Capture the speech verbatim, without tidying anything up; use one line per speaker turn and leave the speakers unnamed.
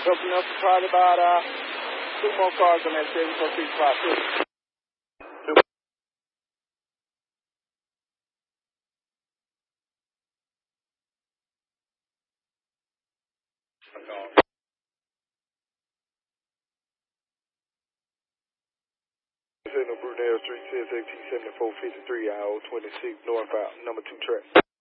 Open up probably about uh, two more cars on that seven four six five two. Signal Brunel Street, C S A T seventy-four fifty-three, I O twenty-six, northbound, number two track.